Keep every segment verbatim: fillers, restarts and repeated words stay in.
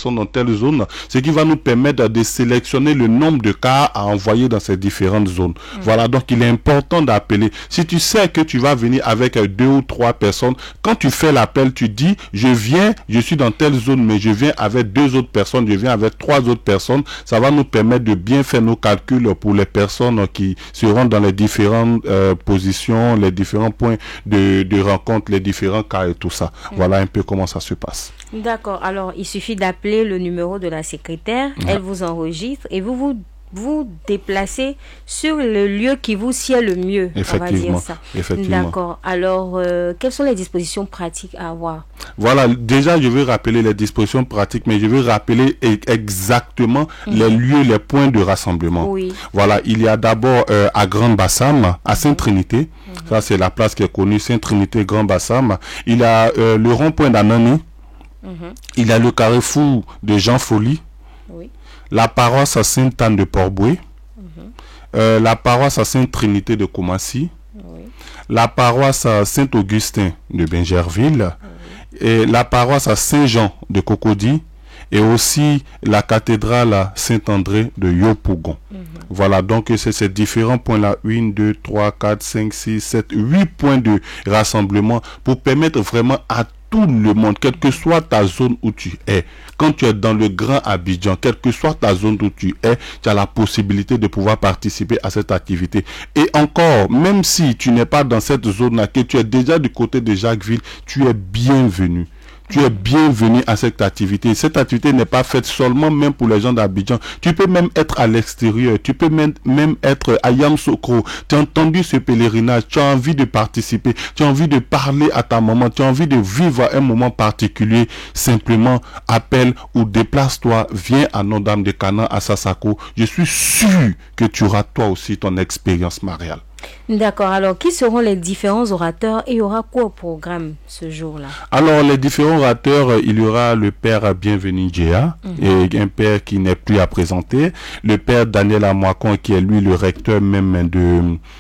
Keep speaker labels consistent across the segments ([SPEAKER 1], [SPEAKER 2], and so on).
[SPEAKER 1] personnes dans telle zone, ce qui va nous permettre de sélectionner le nombre de cas à envoyer dans ces différentes zones. Mmh. Voilà, donc il est important d'appeler. Si tu sais que tu vas venir avec deux ou trois personnes, quand tu fais l'appel, tu dis, je viens, je suis dans telle zone, mais je viens avec deux autres personnes, je viens avec trois autres personnes. Ça va nous permettre de bien faire nos calculs pour les personnes qui seront dans les différentes euh, positions, les différents points de, de rencontre, les différents cas et tout ça. Mmh. Voilà un peu comment ça se passe.
[SPEAKER 2] D'accord. Alors, il suffit d'appeler le numéro de la secrétaire, mmh. elle vous enregistre et vous vous vous déplacez sur le lieu qui vous sied le mieux, on va dire ça.
[SPEAKER 1] Effectivement.
[SPEAKER 2] D'accord. Alors, euh, quelles sont les dispositions pratiques à avoir?
[SPEAKER 1] Voilà, déjà, je vais rappeler les dispositions pratiques, mais je vais rappeler exactement mmh. les lieux, les points de rassemblement.
[SPEAKER 2] Oui.
[SPEAKER 1] Voilà, il y a d'abord euh, à Grand-Bassam, à Sainte-Trinité. Mmh. Ça, c'est la place qui est connue, Sainte-Trinité, Grand-Bassam. Il y a euh, le rond-point d'Anani. Mmh. Il y a le carrefour de Jean Folly.
[SPEAKER 2] Oui.
[SPEAKER 1] La paroisse à Sainte-Anne de Port-Boué, mm-hmm. euh, la paroisse à Sainte-Trinité de Koumassi, oui. la paroisse à Saint-Augustin de Bingerville, oui. et la paroisse à Saint-Jean de Cocody, et aussi la cathédrale à Saint-André de Yopougon. Mm-hmm. Voilà, donc c'est ces différents points-là, un, deux, trois, quatre, cinq, six, sept, huit points de rassemblement pour permettre vraiment à tout le monde, quelle que soit ta zone où tu es, quand tu es dans le Grand Abidjan, quelle que soit ta zone où tu es, tu as la possibilité de pouvoir participer à cette activité. Et encore, même si tu n'es pas dans cette zone-là, que tu es déjà du côté de Jacquesville, tu es bienvenu. Tu es bienvenu à cette activité. Cette activité n'est pas faite seulement même pour les gens d'Abidjan. Tu peux même être à l'extérieur. Tu peux même, même être à Yamoussoukro. Tu as entendu ce pèlerinage. Tu as envie de participer. Tu as envie de parler à ta maman. Tu as envie de vivre un moment particulier. Simplement, appelle ou déplace-toi. Viens à Notre-Dame de Canaan, à Sassako. Je suis sûr que tu auras toi aussi ton expérience mariale.
[SPEAKER 2] D'accord. Alors, qui seront les différents orateurs et il y aura quoi au programme ce jour-là?
[SPEAKER 1] Alors, les différents orateurs, il y aura le père Bienvenu Djéa, mm-hmm. et un père qui n'est plus à présenter, le père Daniel Amouakon, qui est lui le recteur même de,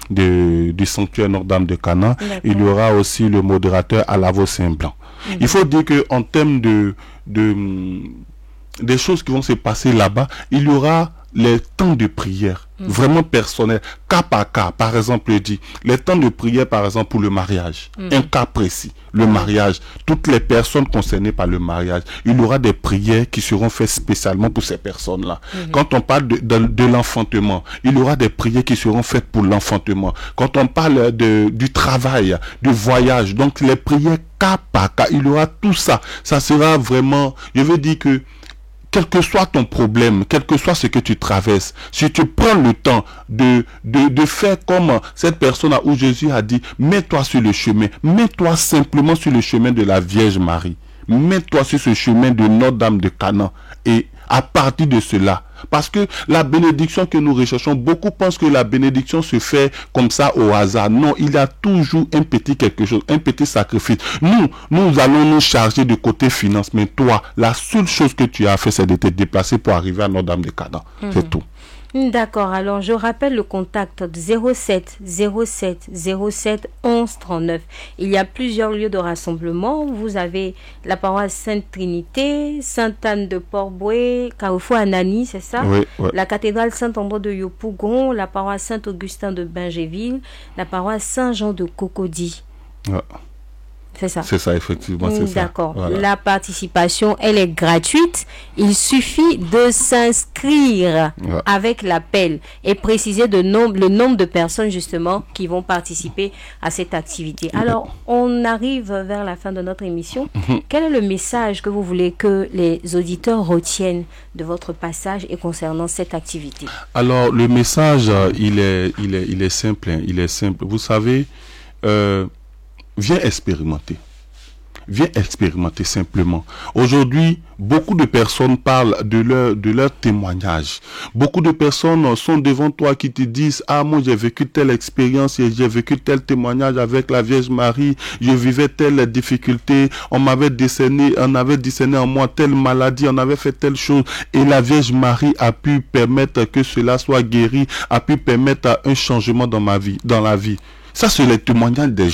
[SPEAKER 1] de, du sanctuaire Notre-Dame de Canaan. Il y aura aussi le modérateur Alavo Saint-Blanc. Mm-hmm. Il faut dire que en termes de, de, des choses qui vont se passer là-bas, il y aura les temps de prière, mmh. vraiment personnels, cas par cas. Par exemple, je dis, les temps de prière, par exemple, pour le mariage, mmh. un cas précis, le mariage, toutes les personnes concernées par le mariage, il y aura des prières qui seront faites spécialement pour ces personnes-là. Mmh. Quand on parle de, de, de l'enfantement, il y aura des prières qui seront faites pour l'enfantement. Quand on parle de, du travail, du voyage, donc les prières cas par cas, il y aura tout ça. Ça sera vraiment, je veux dire que quel que soit ton problème, quel que soit ce que tu traverses, si tu prends le temps de, de, de faire comme cette personne où Jésus a dit, mets-toi sur le chemin, mets-toi simplement sur le chemin de la Vierge Marie, mets-toi sur ce chemin de Notre-Dame de Canaan, et à partir de cela, parce que la bénédiction que nous recherchons, beaucoup pensent que la bénédiction se fait comme ça au hasard. Non, il y a toujours un petit quelque chose, un petit sacrifice. Nous, nous allons nous charger du côté finance, mais toi, la seule chose que tu as fait, c'est de te déplacer pour arriver à Notre-Dame de Canaan. Mmh. C'est tout.
[SPEAKER 2] D'accord, alors je rappelle le contact zéro sept zéro sept zéro sept onze trente-neuf. Il y a plusieurs lieux de rassemblement. Vous avez la paroisse Sainte-Trinité, Sainte-Anne de Port-Boué, Carrefour Anani, c'est ça?
[SPEAKER 1] Oui, oui.
[SPEAKER 2] La cathédrale Saint-André de Yopougon, la paroisse Saint-Augustin de Bingerville, la paroisse Saint-Jean de Cocody.
[SPEAKER 1] Oui.
[SPEAKER 2] C'est ça.
[SPEAKER 1] C'est ça, effectivement, c'est ça.
[SPEAKER 2] D'accord. Voilà. La participation, elle est gratuite. Il suffit de s'inscrire ouais. avec l'appel et préciser de nombre, le nombre de personnes, justement, qui vont participer à cette activité. Alors, on arrive vers la fin de notre émission. Mm-hmm. Quel est le message que vous voulez que les auditeurs retiennent de votre passage et concernant cette activité?
[SPEAKER 1] Alors, le message, il est, il est, il est simple. Hein. Il est simple. Vous savez, euh, viens expérimenter. Viens expérimenter simplement. Aujourd'hui, beaucoup de personnes parlent de leur, de leur témoignage. Beaucoup de personnes sont devant toi qui te disent « Ah, moi j'ai vécu telle expérience et j'ai vécu tel témoignage avec la Vierge Marie. Je vivais telle difficulté. On m'avait décerné, on avait décerné en moi telle maladie. On avait fait telle chose. Et la Vierge Marie a pu permettre que cela soit guéri, a pu permettre un changement dans ma vie, dans la vie. » Ça, c'est le témoignage des gens.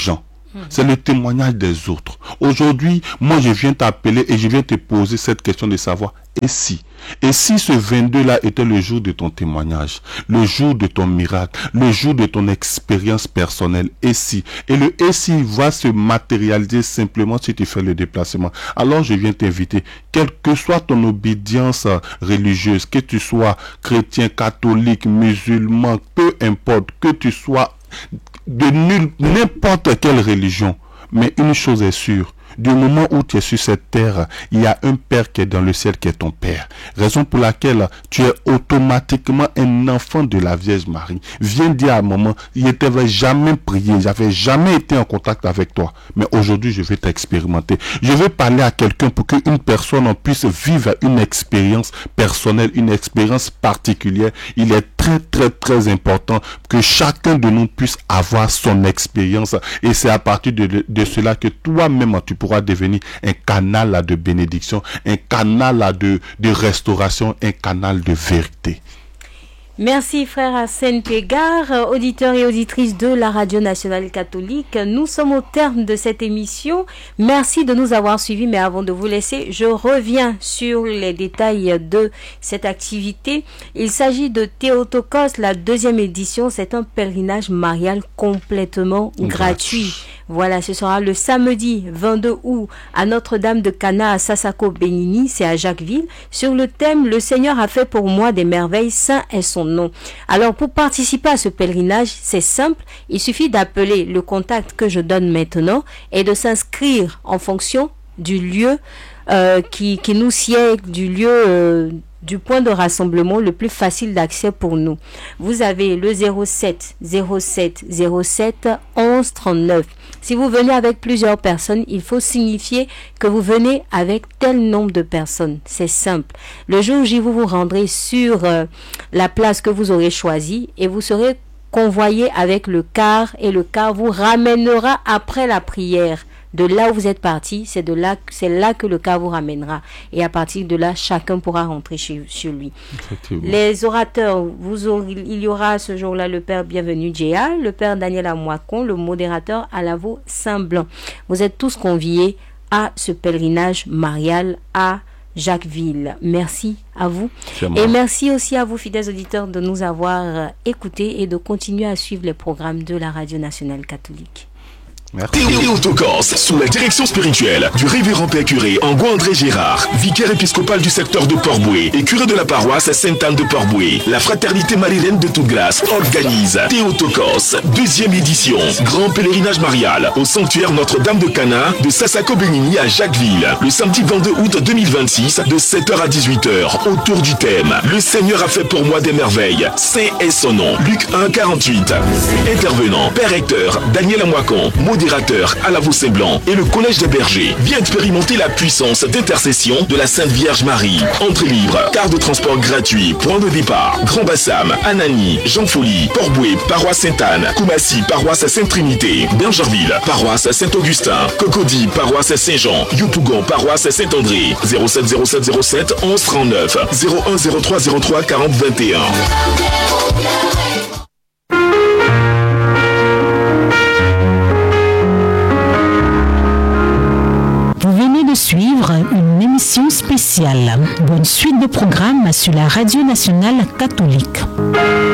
[SPEAKER 1] C'est le témoignage des autres. Aujourd'hui, moi, je viens t'appeler et je viens te poser cette question de savoir, et si? Et si ce vingt-deux-là était le jour de ton témoignage, le jour de ton miracle, le jour de ton expérience personnelle, et si? Et le et si va se matérialiser simplement si tu fais le déplacement. Alors, je viens t'inviter, quelle que soit ton obédience religieuse, que tu sois chrétien, catholique, musulman, peu importe, que tu sois de nulle, n'importe quelle religion, mais une chose est sûre, du moment où tu es sur cette terre, il y a un Père qui est dans le ciel qui est ton Père. Raison pour laquelle tu es automatiquement un enfant de la Vierge Marie. Viens dire à un moment, il ne t'avait jamais prié, j'avais jamais été en contact avec toi. Mais aujourd'hui, je vais t'expérimenter. Je vais parler à quelqu'un pour qu'une personne puisse vivre une expérience personnelle, une expérience particulière. Il est très, très, très important que chacun de nous puisse avoir son expérience. Et c'est à partir de, de cela que toi-même, tu pourras devenir un canal de bénédiction, un canal de, de restauration, un canal de vérité.
[SPEAKER 2] Merci frère Arsène Pégard, auditeurs et auditrices de la Radio Nationale Catholique. Nous sommes au terme de cette émission. Merci de nous avoir suivis, mais avant de vous laisser, je reviens sur les détails de cette activité. Il s'agit de Théotokos, la deuxième édition. C'est un pèlerinage marial complètement gratuit. Voilà, ce sera le samedi vingt-deux août à Notre-Dame de Cana à Sassako-Bénini, c'est à Jacquesville, sur le thème « Le Seigneur a fait pour moi des merveilles, saint est son nom ». Alors, pour participer à ce pèlerinage, c'est simple, il suffit d'appeler le contact que je donne maintenant et de s'inscrire en fonction du lieu euh, qui, qui nous sied, du lieu... Euh, du point de rassemblement le plus facile d'accès pour nous. Vous avez le zéro sept zéro sept zéro sept onze trente-neuf. Si vous venez avec plusieurs personnes, il faut signifier que vous venez avec tel nombre de personnes. C'est simple. Le jour J, vous vous rendrez sur euh, la place que vous aurez choisie et vous serez convoyé avec le car et le car vous ramènera après la prière. De là où vous êtes parti, c'est de là, c'est là que le car vous ramènera. Et à partir de là, chacun pourra rentrer chez, chez lui. Les orateurs, vous aurez, il y aura ce jour-là le Père Bienvenu Djéa, le Père Daniel Amouakon, le modérateur Alavo Saint-Blanc. Vous êtes tous conviés à ce pèlerinage marial à Jacquesville. Merci à vous. Et merci aussi à vous, fidèles auditeurs, de nous avoir écoutés et de continuer à suivre les programmes de la Radio Nationale Catholique.
[SPEAKER 3] Théotokos, sous la direction spirituelle du révérend Père curé Ango André Gérard, vicaire épiscopal du secteur de Port-Boué et curé de la paroisse Sainte-Anne de Port-Boué, la fraternité marilaine de toute grâce organise Théotokos, deuxième édition, grand pèlerinage marial au sanctuaire Notre-Dame de Cana de Sassako-Bénini à Jacquesville, le samedi vingt-deux août deux mille vingt-six de sept heures à dix-huit heures, autour du thème « Le Seigneur a fait pour moi des merveilles, saint est son nom », Luc un, quarante-huit. Intervenant, Père recteur Daniel Amouakon, modérateur Alavo Saint-Blanc et le Collège des Bergers. Viens expérimenter la puissance d'intercession de la Sainte Vierge Marie. Entrée libre, carte de transport gratuit, point de départ, Grand Bassam, Anani, Jean Folie, Port-Boué, paroisse Sainte-Anne, Koumassi, paroisse Sainte-Trinité, Bergerville, paroisse Saint-Augustin, Cocody, paroisse Saint-Jean, Youtougon, paroisse Saint-André, zéro sept zéro sept zéro sept onze trente-neuf, zéro un zéro trois zéro trois quarante vingt et un.
[SPEAKER 4] De suivre une émission spéciale. Bonne suite de programmes sur la Radio Nationale Catholique.